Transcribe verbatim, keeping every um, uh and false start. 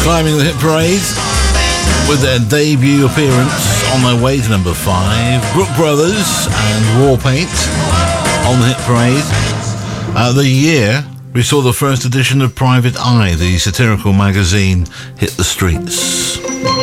Climbing the hit parade with their debut appearance on their way to number five. Brook Brothers and Warpaint on the hit parade. Uh, the year we saw the first edition of Private Eye, the satirical magazine, hit the streets.